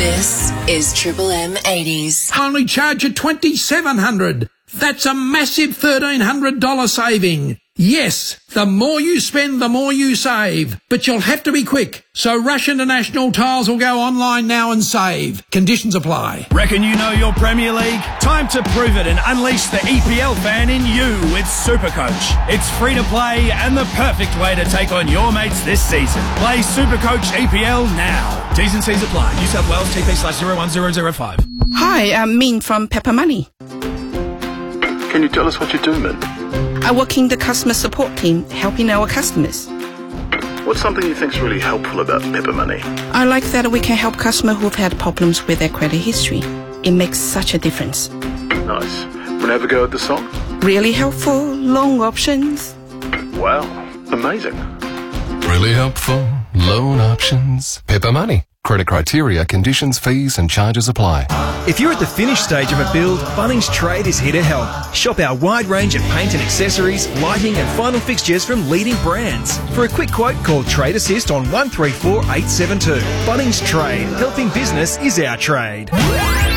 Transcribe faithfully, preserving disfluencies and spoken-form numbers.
This is Triple M eighties. Only charge you twenty-seven hundred dollars. That's a massive thirteen hundred dollars saving. Yes, the more you spend, the more you save. But you'll have to be quick. So Rush International Tiles will go online now and save. Conditions apply. Reckon you know your Premier League? Time to prove it and unleash the E P L fan in you with Supercoach. It's free to play and the perfect way to take on your mates this season. Play Supercoach E P L now. T's and C's apply. New South Wales T P slash zero one zero zero five. Hi, I'm Min from Pepper Money. Can you tell us what you do, Min? I work in the customer support team, helping our customers. What's something you think's really helpful about Pepper Money? I like that we can help customers who've had problems with their credit history. It makes such a difference. Nice. Wanna have a go at the song? Really helpful, loan options. Wow, amazing. Really helpful, loan options. Pepper Money. Credit criteria, conditions, fees and charges apply. If you're at the finish stage of a build, Bunnings Trade is here to help. Shop our wide range of paint and accessories, lighting and final fixtures from leading brands. For a quick quote, call Trade Assist on one three four eight seven two. Bunnings Trade. Helping business is our trade.